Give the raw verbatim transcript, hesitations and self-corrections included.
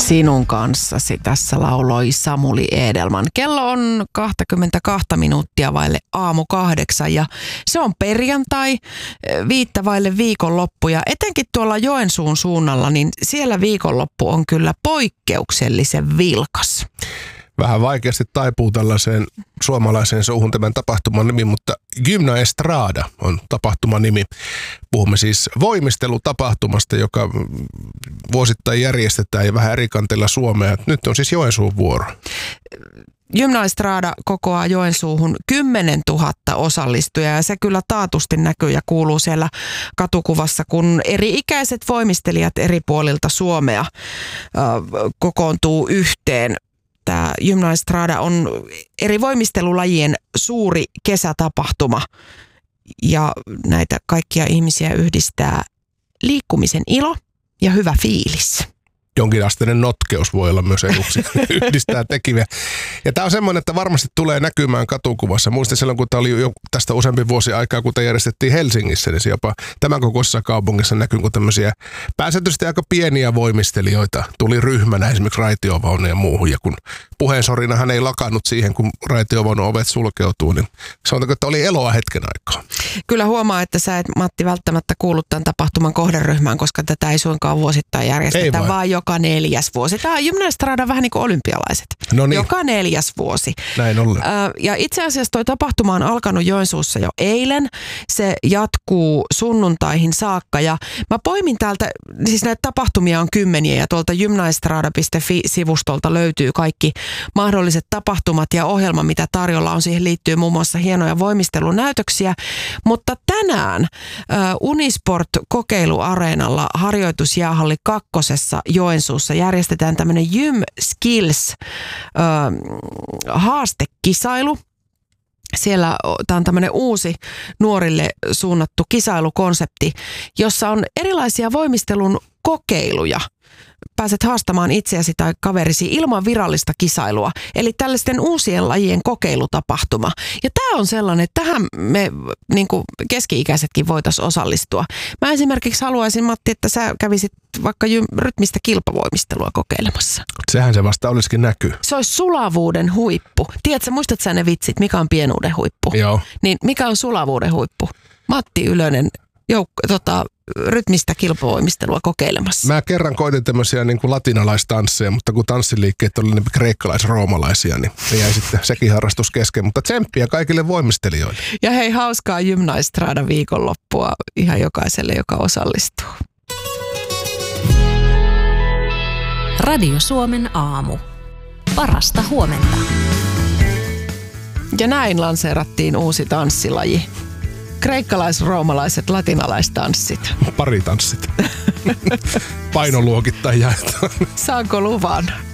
sinun kanssasi tässä lauloi Samuli Edelman. Kello on kaksikymmentäkaksi minuuttia vaille aamu kahdeksan ja se on perjantai, viittä vaille viikonloppu ja etenkin tuolla Joensuun suunnalla, niin siellä viikonloppu on kyllä poikkeuksellisen vilkas. Vähän vaikeasti taipuu tällaiseen suomalaiseen suuhun tämän tapahtuman nimi, mutta Gymnaestrada on tapahtuman nimi. Puhumme siis voimistelutapahtumasta, joka vuosittain järjestetään ja vähän eri kanteilla Suomea. Nyt on siis Joensuun vuoro. Gymnaestrada kokoaa Joensuuhun kymmenen tuhatta osallistujaa ja se kyllä taatusti näkyy ja kuuluu siellä katukuvassa, kun eri-ikäiset voimistelijat eri puolilta Suomea äh, kokoontuu yhteen. Tämä Gymnaestrada on eri voimistelulajien suuri kesätapahtuma ja näitä kaikkia ihmisiä yhdistää liikkumisen ilo ja hyvä fiilis. Jonkinasteinen notkeus voi olla myös eduksi yhdistää tekiviä. Ja tämä on semmoinen, että varmasti tulee näkymään katukuvassa. Muistin silloin, kun tämä oli jo tästä useampi vuosi aikaa, kun tämä järjestettiin Helsingissä, niin jopa tämän kokoisessa kaupungissa näkyy, kun tämmöisiä pääsääntöisesti aika pieniä voimistelijoita tuli ryhmänä esimerkiksi raitiovaunuun ja muuhun. Ja kun puheensorinahan ei lakannut siihen, kun raitiovaunun ovet sulkeutuu, niin sanotaanko, että oli eloa hetken aikaa. Kyllä huomaa, että sä et, Matti, välttämättä kuullut tämän tapahtuman kohderyhmään, koska tätä ei suinkaan vuosittain järjestetä, vaan joka neljäs vuosi. Tämä on Gymnaestrada vähän niin kuin olympialaiset. No niin. Joka neljäs vuosi. Näin ollen. Ja itse asiassa toi tapahtuma on alkanut Joensuussa jo eilen. Se jatkuu sunnuntaihin saakka ja mä poimin täältä, siis näitä tapahtumia on kymmeniä ja tuolta gymnaestrada piste fi-sivustolta löytyy kaikki mahdolliset tapahtumat ja ohjelma, mitä tarjolla on. Siihen liittyy muun muassa hienoja voimistelunäytöksiä, mutta tänään äh, Unisport-kokeiluareenalla harjoitusjäähalli kakkosessa Joensuussa järjestetään tämmöinen Gym Skills äh, haastekisailu. Siellä tämä on tämmöinen uusi nuorille suunnattu kisailukonsepti, jossa on erilaisia voimistelun kokeiluja. Pääset haastamaan itseäsi tai kaverisi ilman virallista kisailua. Eli tällaisten uusien lajien kokeilutapahtuma. Ja tämä on sellainen, että tähän me niin kuin keski-ikäisetkin voitaisiin osallistua. Mä esimerkiksi haluaisin, Matti, että sä kävisit vaikka rytmistä kilpavoimistelua kokeilemassa. Sehän se vasta olisikin näkyy. Se olisi sulavuuden huippu. Tiedätkö, muistatko sä ne vitsit, mikä on pienuuden huippu? Joo. Niin mikä on sulavuuden huippu? Matti Ylönen jouk- tota, rytmistä kilpavoimistelua kokeilemassa. Mä kerran koitin tämmöisiä niin kuin latinalaistansseja, mutta kun tanssiliikkeet oli ne kreikkalais-roomalaisia, niin jäi sitten sekin harrastus kesken. Mutta tsemppiä kaikille voimistelijoille. Ja hei, hauskaa Gymnaestrada viikonloppua ihan jokaiselle, joka osallistuu. Radio Suomen aamu. Parasta huomenta. Ja näin lanseerattiin uusi tanssilaji. Kreikkalais-roomalaiset latinalaistanssit. Paritanssit. Painoluokittain jaetaan. Saanko luvan?